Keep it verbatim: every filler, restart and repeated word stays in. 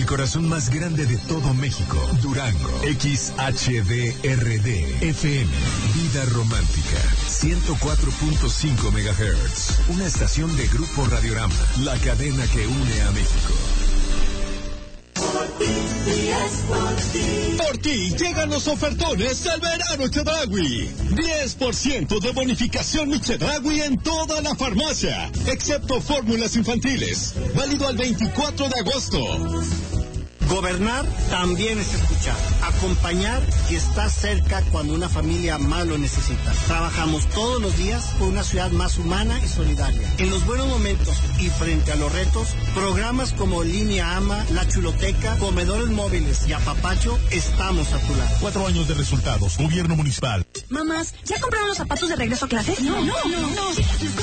corazón más grande de todo México, Durango. X H D R D F M, Vida Romántica, ciento cuatro punto cinco megahertz. Una estación de Grupo Radiorama, la cadena que une a México. Por ti llegan los ofertones del verano Chedraui. diez por ciento de bonificación mi Chedraui en toda la farmacia, excepto fórmulas infantiles. Válido al veinticuatro de agosto. Gobernar también es escuchar, acompañar y estar cerca cuando una familia más lo necesita. Trabajamos todos los días por una ciudad más humana y solidaria. En los buenos momentos y frente a los retos, programas como Línea Ama, La Chuloteca, Comedores Móviles y Apapacho, estamos a tu lado. Cuatro años de resultados, gobierno municipal. Mamás, ¿ya compraron los zapatos de regreso a clases? No, no, no, no.